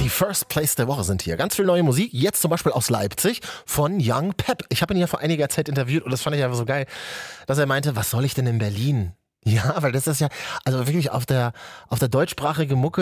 First Place der Woche sind hier. Ganz viel neue Musik, jetzt zum Beispiel aus Leipzig von Young Pep. Ich habe ihn ja vor einiger Zeit interviewt und das fand ich einfach so geil, dass er meinte, was soll ich denn in Berlin? Ja, weil das ist ja, also wirklich auf der deutschsprachigen Mucke